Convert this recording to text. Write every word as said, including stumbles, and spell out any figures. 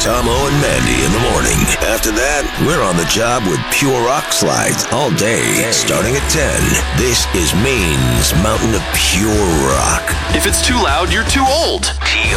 Tomo and Mandy in the morning. After that, we're on the job with Pure Rock Slides all day, starting at ten. This is Maine's mountain of pure rock. If it's too loud, you're too old. T